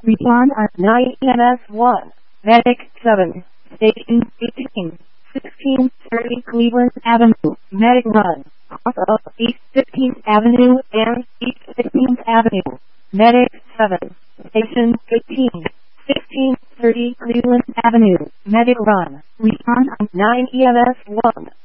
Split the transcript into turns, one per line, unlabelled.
Respond on 9 EMS 1. Medic 7. Station 18. 1630 Cleveland Avenue. Medic run. Off of East 15th Avenue and East 16th Avenue. Medic 7. Station 18. 1630 Cleveland Avenue. Medic run. Respond on 9 EMS 1.